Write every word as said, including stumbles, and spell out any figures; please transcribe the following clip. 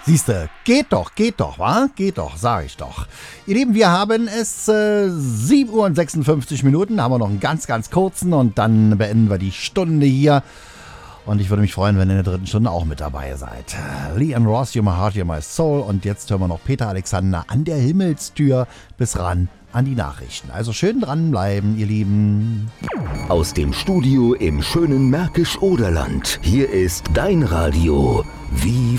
Siehste, geht doch, geht doch, wa? Geht doch, sag ich doch. Ihr Lieben, wir haben es äh, sieben Uhr und sechsundfünfzig Minuten, haben wir noch einen ganz, ganz kurzen und dann beenden wir die Stunde hier. Und ich würde mich freuen, wenn ihr in der dritten Stunde auch mit dabei seid. Lee Ann Ross, You're My Heart, You're My Soul. Und jetzt hören wir noch Peter Alexander an der Himmelstür bis ran an die Nachrichten. Also schön dranbleiben, ihr Lieben. Aus dem Studio im schönen Märkisch-Oderland. Hier ist dein Radio. Wie